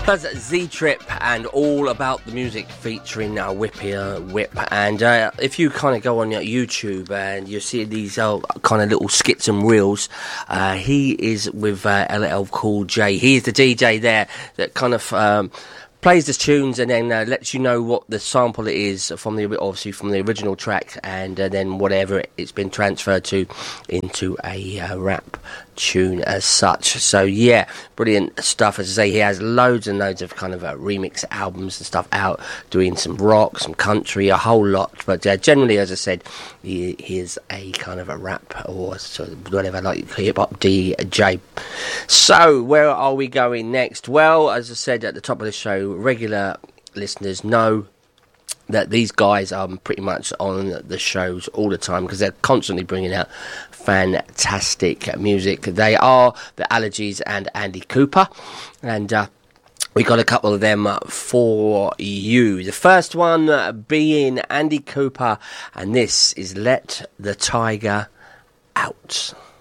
That's Z-Trip and All About the Music featuring Whip. And if you kind of go on YouTube and you see these kind of little skits and reels, he is with LL Cool J. He is the DJ there that kind of plays the tunes and then lets you know what the sample it is from the original track, and then whatever it's been transferred to into a rap tune as such. So yeah, brilliant stuff. As I say, he has loads and loads of kind of remix albums and stuff out, doing some rock, some country, a whole lot. But generally, as I said, he is a kind of a rap or sort of whatever, like hip hop DJ. So where are we going next? Well, as I said at the top of the show, regular listeners know that these guys are pretty much on the shows all the time because they're constantly bringing out fantastic music. They are the Allergies and Andy Cooper, and we got a couple of them for you. The first one being Andy Cooper, and this is Let the Tiger Out.